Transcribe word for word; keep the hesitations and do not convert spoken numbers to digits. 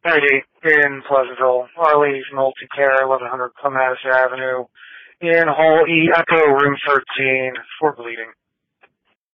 I D in Pleasantville, Arlie's Multi-Care, eleven hundred Clematis Avenue, in Hall E, Echo, room thirteen, for bleeding.